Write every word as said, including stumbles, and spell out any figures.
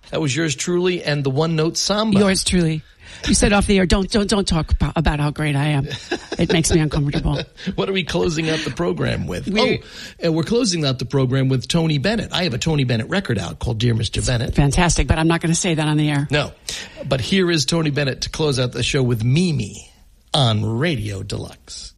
That was yours truly and the One Note Samba. Yours truly. You said off the air, don't don't don't talk about, about how great I am. It makes me uncomfortable. What are we closing out the program with? We're, oh, and we're closing out the program with Tony Bennett. I have a Tony Bennett record out called Dear Mister Bennett. Fantastic, but I'm not going to say that on the air. No, but here is Tony Bennett to close out the show with Mimi on Radio Deluxe.